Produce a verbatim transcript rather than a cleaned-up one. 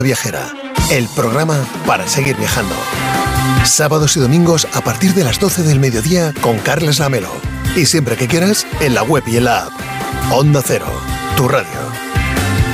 Viajera, el programa para seguir viajando. Sábados y domingos a partir de las doce del mediodía con Carles Lamelo. Y siempre que quieras, en la web y en la app. Onda Cero, tu radio.